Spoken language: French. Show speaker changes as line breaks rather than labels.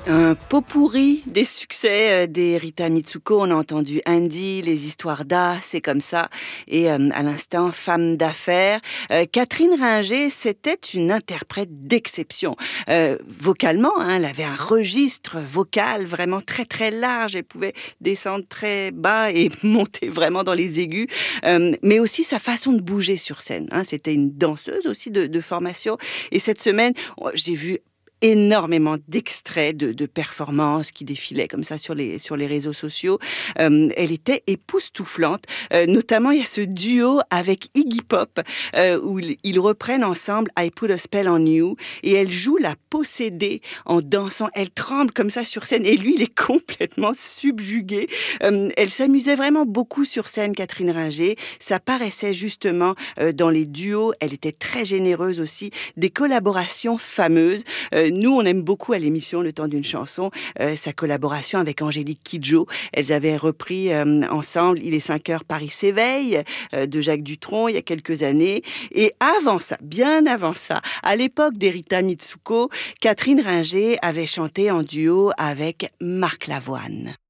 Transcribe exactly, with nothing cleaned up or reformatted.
Un pot pourri des succès des Rita Mitsuko. On a entendu Andy, les histoires d'A, c'est comme ça. Et euh, à l'instant, Femme d'affaires. Euh, Catherine Ringer, c'était une interprète d'exception. Euh, vocalement, hein, elle avait un registre vocal vraiment très très large. Elle pouvait descendre très bas et monter vraiment dans les aigus. Euh, mais aussi sa façon de bouger sur scène. Hein. C'était une danseuse aussi de, de formation. Et cette semaine, j'ai vu énormément d'extraits de, de performances qui défilaient comme ça sur les, sur les réseaux sociaux. Euh, elle était époustouflante. Euh, notamment, il y a ce duo avec Iggy Pop euh, où ils, ils reprennent ensemble I Put a Spell on You et elle joue la possédée en dansant. Elle tremble comme ça sur scène et lui, il est complètement subjugué. Euh, elle s'amusait vraiment beaucoup sur scène, Catherine Ringer. Ça paraissait justement euh, dans les duos. Elle était très généreuse aussi. Des collaborations fameuses. Euh, Nous, on aime beaucoup à l'émission Le Temps d'une chanson euh, sa collaboration avec Angélique Kidjo. Elles avaient repris euh, ensemble Il est cinq heures, Paris s'éveille euh, de Jacques Dutronc il y a quelques années. Et avant ça, bien avant ça, à l'époque des Rita Mitsuko, Catherine Ringer avait chanté en duo avec Marc Lavoine.